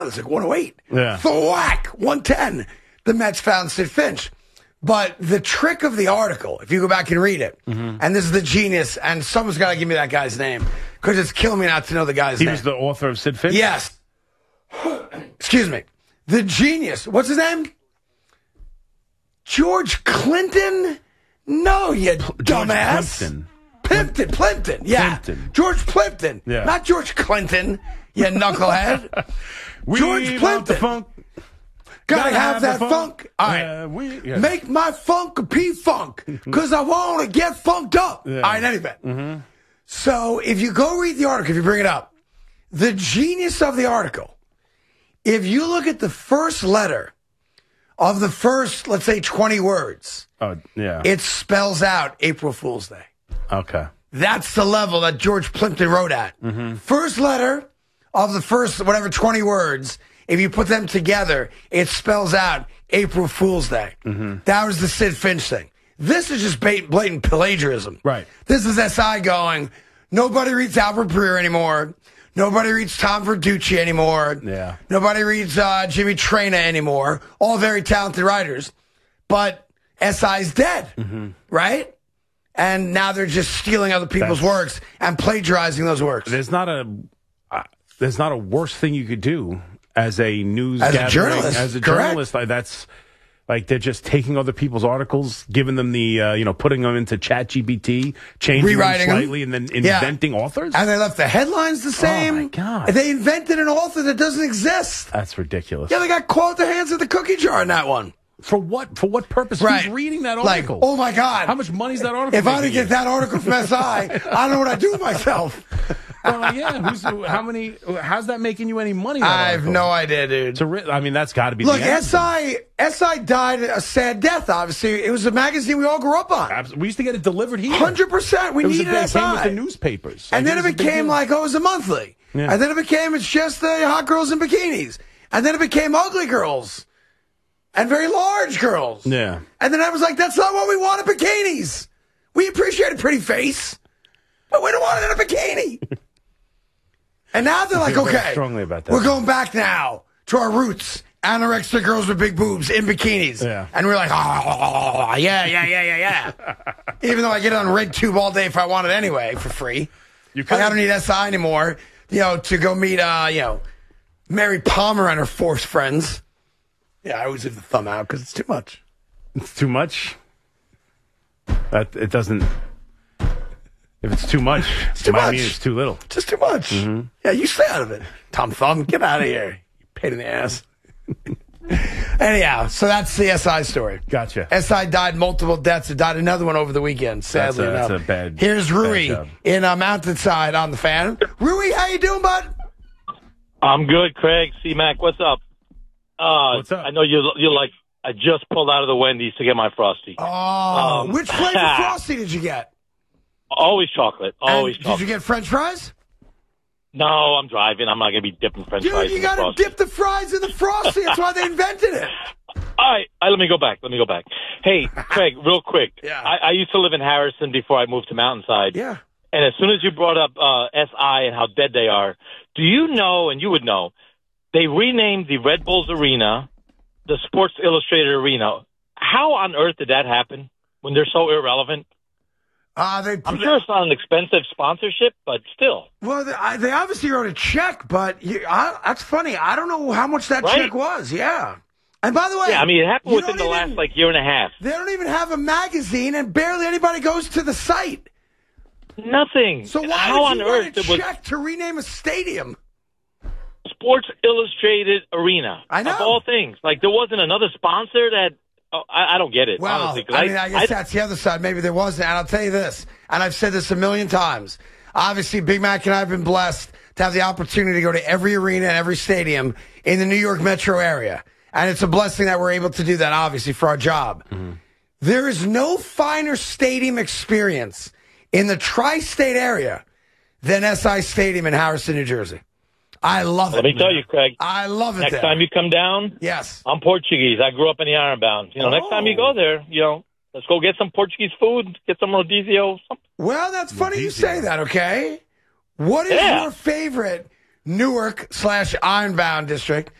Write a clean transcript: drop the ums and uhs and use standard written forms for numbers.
It's like 108. Yeah. Thwack, 110. The Mets found Sid Finch. But the trick of the article, if you go back and read it, and this is the genius, and someone's got to give me that guy's name, because it's killing me not to know the guy's name. He was the author of Sid Finch? Yes. Excuse me. The genius. What's his name? George Clinton? No, you dumbass. Plimpton. Yeah. Plimpton. George Plimpton. Yeah. Not George Clinton, you knucklehead. George We Plimpton. want the funk. Gotta have that funk. All right. Make my funk a P-funk, because I want to get funked up. Yeah. All right, anyway. So if you go read the article, if you bring it up, the genius of the article, if you look at the first letter of the first, let's say, 20 words, it spells out April Fool's Day. Okay. That's the level that George Plimpton wrote at. First letter of the first, 20 words, if you put them together, it spells out April Fool's Day. That was the Sid Finch thing. This is just blatant plagiarism. Right. This is SI going, nobody reads Albert Breer anymore. Nobody reads Tom Verducci anymore. Yeah. Nobody reads Jimmy Traina anymore. All very talented writers. But SI's dead. Right? And now they're just stealing other people's works and plagiarizing those works. There's not a worse thing you could do as a news as a journalist. As a Correct. journalist, that's like they're just taking other people's articles, giving them the putting them into ChatGPT, changing rewriting them slightly, and then inventing authors. And they left the headlines the same. Oh my God! They invented an author that doesn't exist. That's ridiculous. Yeah, they got caught their hands in the cookie jar in that one. For what? For what purpose? Right. Who's reading that article? Like, oh my God! How much money is that article? If I didn't get that article from SI, I don't know what I'd do with myself. How's that making you any money? I have no idea, dude. That's got to be. Look, the end. SI died a sad death. Obviously, it was a magazine we all grew up on. We used to get it delivered here. 100%. We needed SI. It came with the newspapers, and then it became like, it was a monthly, and then it became it's just the hot girls in bikinis, and then it became ugly girls. And very large girls. Yeah. And then I was like, that's not what we wanted, bikinis. We appreciate a pretty face, but we don't want it in a bikini. And now they're like, okay, strongly about that. We're going back now to our roots. Anorexic girls with big boobs in bikinis. Yeah. And we're like, yeah. Even though I get it on RedTube all day if I want it anyway for free. I don't need SI anymore, to go meet, Mary Palmer and her forced friends. Yeah, I always leave the thumb out because it's too much. It's too much? It doesn't... If it's too much, it might mean it's too little. Just too much. Yeah, you stay out of it. Tom Thumb, get out of here. You pain in the ass. Anyhow, so that's the SI story. Gotcha. SI died multiple deaths. It died another one over the weekend, sadly enough. That's a bad Here's Rui job. in Mountainside on the Fan. Rui, how you doing, bud? I'm good, Craig. C-Mac, what's up? What's up? I know you're like, I just pulled out of the Wendy's to get my Frosty. Oh, which flavor Frosty did you get? Always chocolate. Always chocolate. Did you get French fries? No, I'm driving. I'm not going to be dipping French fries You in got the to Frosty. dip the fries in the Frosty. That's why they invented it. All right, let me go back. Hey, Craig, real quick. Yeah. I used to live in Harrison before I moved to Mountainside. Yeah. And as soon as you brought up SI and how dead they are, do you know, and you would know, they renamed the Red Bulls Arena the Sports Illustrated Arena. How on earth did that happen when they're so irrelevant? I'm sure it's not an expensive sponsorship, but still. Well, they obviously wrote a check, but that's funny. I don't know how much that check was. Yeah. And by the way, yeah, I mean, it happened within the last year and a half. They don't even have a magazine, and barely anybody goes to the site. Nothing. So why how would you on write earth a check to rename a stadium? Sports Illustrated Arena. I know. Of all things. Like, there wasn't another sponsor that... Oh, I don't get it, well, honestly. I guess that's the other side. Maybe there wasn't. And I'll tell you this, and I've said this a million times. Obviously, Big Mac and I have been blessed to have the opportunity to go to every arena and every stadium in the New York metro area. And it's a blessing that we're able to do that, obviously, for our job. Mm-hmm. There is no finer stadium experience in the tri-state area than SI Stadium in Harrison, New Jersey. I love it. Let me tell you, Craig. I love it. Next time you come down, yes, I'm Portuguese. I grew up in the Ironbound. Next time you go there, let's go get some Portuguese food, get some rodizio. Well, that's funny you say that. Okay, what is your favorite Newark / Ironbound district.